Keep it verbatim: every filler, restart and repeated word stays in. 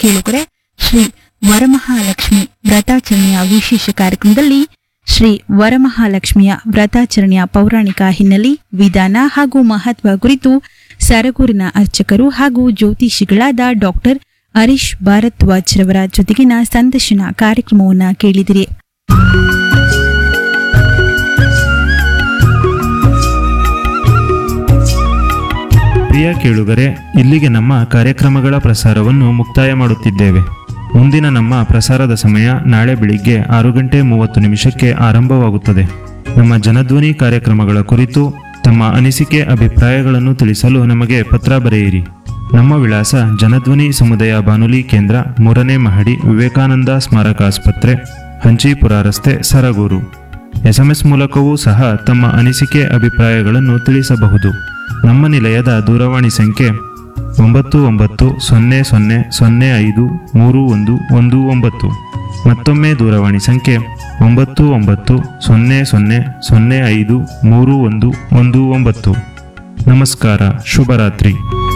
ಕೇಳುಗರೆ, ಶ್ರೀ ವರಮಹಾಲಕ್ಷ್ಮಿ ವ್ರತಾಚರಣೆಯ ವಿಶೇಷ ಕಾರ್ಯಕ್ರಮದಲ್ಲಿ ಶ್ರೀ ವರಮಹಾಲಕ್ಷ್ಮಿಯ ವ್ರತಾಚರಣೆಯ ಪೌರಾಣಿಕ ಹಿನ್ನೆಲೆ, ವಿಧಾನ ಹಾಗೂ ಮಹತ್ವ ಕುರಿತು ಸರಗೂರಿನ ಅರ್ಚಕರು ಹಾಗೂ ಜ್ಯೋತಿಷಿಗಳಾದ ಡಾಕ್ಟರ್ ಹರೀಶ್ ಭಾರದ್ವಾಜ್ ರವರ ಜೊತೆಗಿನ ಸಂದರ್ಶನ ಕಾರ್ಯಕ್ರಮವನ್ನು ಕೇಳಿದಿರಿ. ಪ್ರಿಯ ಕೇಳುಗರೆ, ಇಲ್ಲಿಗೆ ನಮ್ಮ ಕಾರ್ಯಕ್ರಮಗಳ ಪ್ರಸಾರವನ್ನು ಮುಕ್ತಾಯ ಮಾಡುತ್ತಿದ್ದೇವೆ. ಮುಂದಿನ ನಮ್ಮ ಪ್ರಸಾರದ ಸಮಯ ನಾಳೆ ಬೆಳಿಗ್ಗೆ ಆರು ಗಂಟೆ ಮೂವತ್ತು ನಿಮಿಷಕ್ಕೆ ಆರಂಭವಾಗುತ್ತದೆ. ನಮ್ಮ ಜನಧ್ವನಿ ಕಾರ್ಯಕ್ರಮಗಳ ಕುರಿತು ತಮ್ಮ ಅನಿಸಿಕೆ ಅಭಿಪ್ರಾಯಗಳನ್ನು ತಿಳಿಸಲು ನಮಗೆ ಪತ್ರ ಬರೆಯಿರಿ. ನಮ್ಮ ವಿಳಾಸ ಜನಧ್ವನಿ ಸಮುದಾಯ ಬಾನುಲಿ ಕೇಂದ್ರ, ಮೂರನೇ ಮಹಡಿ, ವಿವೇಕಾನಂದ ಸ್ಮಾರಕ ಆಸ್ಪತ್ರೆ, ಹಂಚೀಪುರ ರಸ್ತೆ, ಸರಗೂರು. ಎಸ್ಎಂಎಸ್ ಮೂಲಕವೂ ಸಹ ತಮ್ಮ ಅನಿಸಿಕೆ ಅಭಿಪ್ರಾಯಗಳನ್ನು ತಿಳಿಸಬಹುದು. ನಮ್ಮ ನಿಲಯದ ದೂರವಾಣಿ ಸಂಖ್ಯೆ ಒಂಬತ್ತು ಒಂಬತ್ತು ಸೊನ್ನೆ ಸೊನ್ನೆ ಸೊನ್ನೆ ಐದು ಮೂರು ಒಂದು ಒಂದು ಒಂಬತ್ತು. ಮತ್ತೊಮ್ಮೆ ದೂರವಾಣಿ ಸಂಖ್ಯೆ ಒಂಬತ್ತು ಒಂಬತ್ತು ಸೊನ್ನೆ ಸೊನ್ನೆ ಸೊನ್ನೆ ಐದು ಮೂರು ಒಂದು ಒಂದು ಒಂಬತ್ತು. ನಮಸ್ಕಾರ, ಶುಭರಾತ್ರಿ.